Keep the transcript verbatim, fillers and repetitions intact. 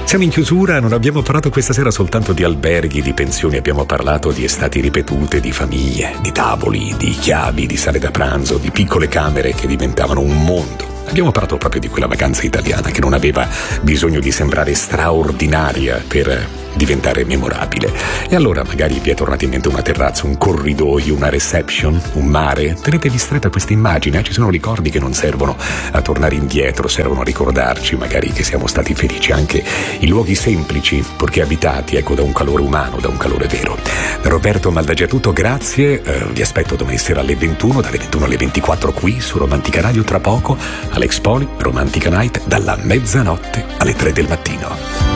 Siamo in chiusura, non abbiamo parlato questa sera soltanto di alberghi, di pensioni, abbiamo parlato di estati ripetute, di famiglie, di tavoli, di chiavi, di sale da pranzo, di piccole camere che diventavano un mondo. Abbiamo parlato proprio di quella vacanza italiana che non aveva bisogno di sembrare straordinaria per diventare memorabile. E allora magari vi è tornata in mente una terrazza, un corridoio, una reception, un mare. Tenetevi stretta questa immagine, eh? Ci sono ricordi che non servono a tornare indietro, servono a ricordarci magari che siamo stati felici anche in luoghi semplici, purché abitati, ecco, da un calore umano, da un calore vero. Da Roberto Maldagia è tutto, grazie, eh, vi aspetto domani sera alle ventuno, dalle ventuno alle ventiquattro qui su Romantica Radio, tra poco Alex Poli, Romantica Night, dalla mezzanotte alle tre del mattino.